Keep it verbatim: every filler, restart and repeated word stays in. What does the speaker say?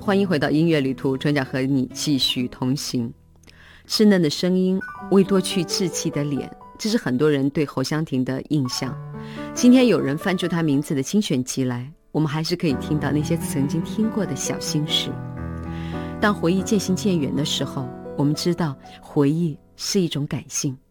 欢迎回到音乐旅途，专家和你继续同行。稚嫩的声音，未脱去稚气的脸，这是很多人对侯湘婷的印象。今天有人翻出她名字的精选集来，我们还是可以听到那些曾经听过的小心事。当回忆渐行渐远的时候，我们知道回忆是一种感性。